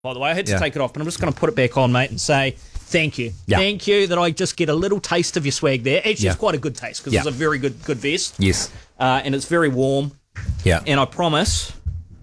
by the way. I had to take it off, but I'm just going to put it back on, mate, and say thank you. Yeah. Thank you that I just get a little taste of your swag there. Actually, it's quite a good taste because it's a very good vest. Yes. And it's very warm. Yeah. And I promise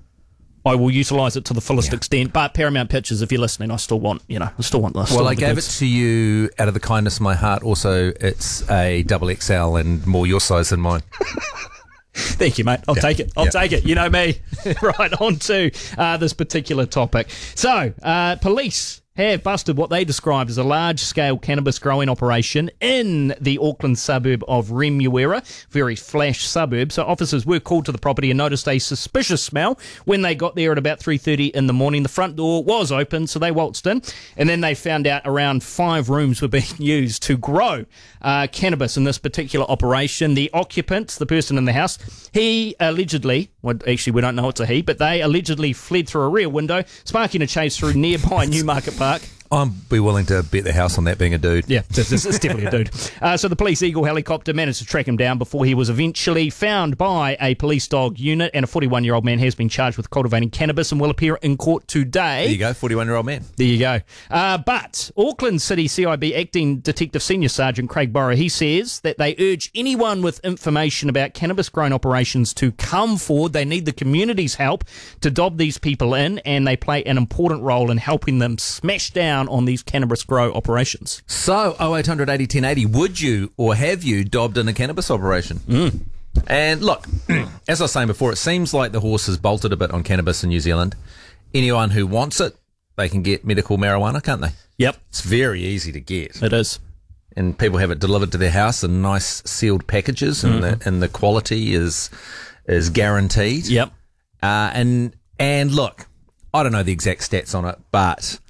I will utilise it to the fullest extent. But Paramount Pictures, if you're listening, I still want this. Well, I gave it to you out of the kindness of my heart. Also, it's a double XL and more your size than mine. Thank you, mate. I'll take it. I'll take it. You know me. Right, on to this particular topic. So, police have busted what they described as a large-scale cannabis growing operation in the Auckland suburb of Remuera, very flash suburb. So officers were called to the property and noticed a suspicious smell when they got there at about 3:30 in the morning. The front door was open, so they waltzed in, and then they found out around 5 rooms were being used to grow cannabis in this particular operation. The occupant, the person in the house, he allegedly, well, actually we don't know it's a he, but they allegedly fled through a rear window, sparking a chase through nearby Newmarket Park. I'd be willing to bet the house on that being a dude. Yeah, it's definitely a dude. So the police Eagle helicopter managed to track him down before he was eventually found by a police dog unit, and a 41-year-old man has been charged with cultivating cannabis and will appear in court today. There you go, 41-year-old man. There you go. But Auckland City CIB Acting Detective Senior Sergeant Craig Burrow, he says that they urge anyone with information about cannabis grown operations to come forward. They need the community's help to dob these people in, and they play an important role in helping them smash down on these cannabis grow operations. So, 0800 80 10 80, would you or have you dobbed in a cannabis operation? And look, as I was saying before, it seems like the horse has bolted a bit on cannabis in New Zealand. Anyone who wants it, they can get medical marijuana, can't they? Yep. It's very easy to get. It is. And people have it delivered to their house in nice sealed packages, and the quality is guaranteed. Yep. And look, I don't know the exact stats on it, but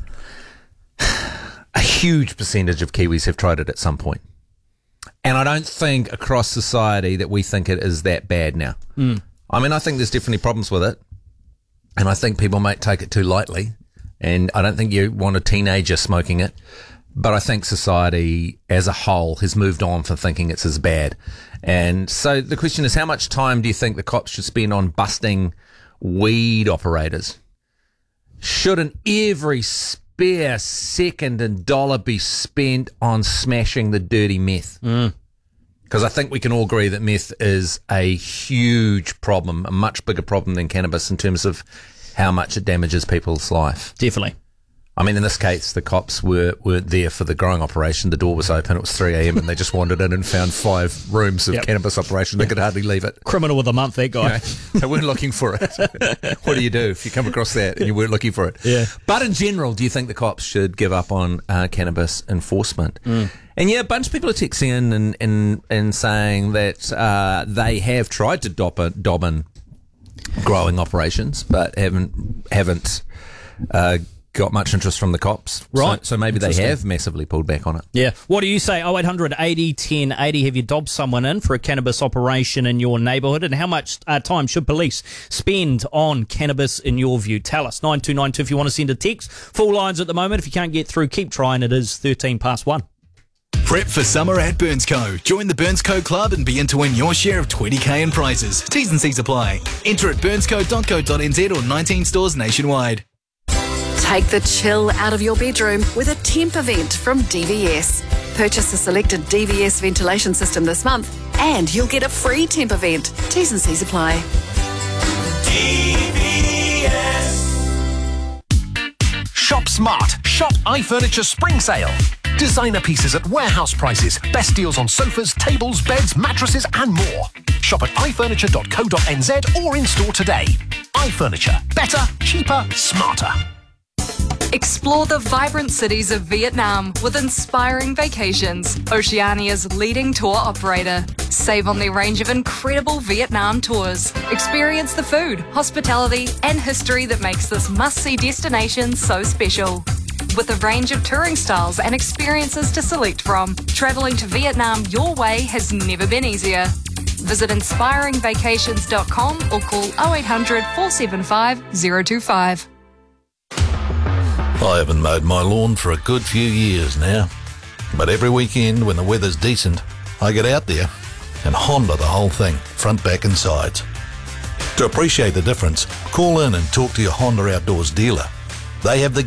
a huge percentage of Kiwis have tried it at some point. And I don't think across society that we think it is that bad now. I mean, I think there's definitely problems with it. And I think people might take it too lightly. And I don't think you want a teenager smoking it. But I think society as a whole has moved on from thinking it's as bad. And so the question is, how much time do you think the cops should spend on busting weed operators? Shouldn't every spare second and dollar be spent on smashing the dirty meth? Because I think we can all agree that meth is a huge problem, a much bigger problem than cannabis in terms of how much it damages people's life. Definitely. I mean, in this case, the cops weren't there for the growing operation. The door was open. It was 3 a.m. and they just wandered in and found 5 rooms of cannabis operation. They could hardly leave it. Criminal of a month, that guy. You know, they weren't looking for it. What do you do if you come across that and you weren't looking for it? Yeah. But in general, do you think the cops should give up on cannabis enforcement? And yeah, a bunch of people are texting in and saying that they have tried to dob in growing operations, but haven't got much interest from the cops. Right. So maybe they have massively pulled back on it. Yeah. What do you say? 0800 80 10 80. Have you dobbed someone in for a cannabis operation in your neighbourhood? And how much time should police spend on cannabis in your view? Tell us. 9292 if you want to send a text. Full lines at the moment. If you can't get through, keep trying. It is 13 past 1. Prep for summer at Burnsco. Join the Burnsco Club and be in to win your share of 20k in prizes. T's and C's apply. Enter at burnsco.co.nz or 19 stores nationwide. Take the chill out of your bedroom with a temp event from DVS. Purchase a selected DVS ventilation system this month and you'll get a free temp event. T's and C's apply. DVS. Shop smart. Shop iFurniture Spring Sale. Designer pieces at warehouse prices. Best deals on sofas, tables, beds, mattresses and more. Shop at ifurniture.co.nz or in store today. iFurniture. Better, cheaper, smarter. Explore the vibrant cities of Vietnam with Inspiring Vacations, Oceania's leading tour operator. Save on their range of incredible Vietnam tours. Experience the food, hospitality, and history that makes this must-see destination so special. With a range of touring styles and experiences to select from, travelling to Vietnam your way has never been easier. Visit inspiringvacations.com or call 0800 475 025. I haven't mowed my lawn for a good few years now, but every weekend when the weather's decent, I get out there and Honda the whole thing, front, back and sides. To appreciate the difference, call in and talk to your Honda Outdoors dealer. They have the